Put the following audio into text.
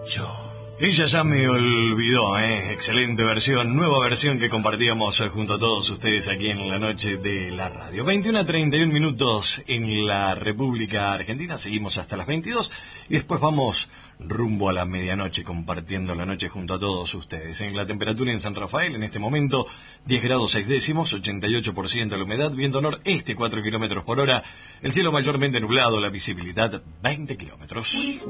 Ella ya me olvidó, excelente versión, nueva versión que compartíamos junto a todos ustedes aquí en la noche de la radio. 21:31 en la República Argentina, seguimos hasta las 22 y después vamos rumbo a la medianoche compartiendo la noche junto a todos ustedes. En la temperatura en San Rafael en este momento 10 grados 6 décimos, 88% la humedad, viento noreste 4 kilómetros por hora, el cielo mayormente nublado, la visibilidad 20 kilómetros.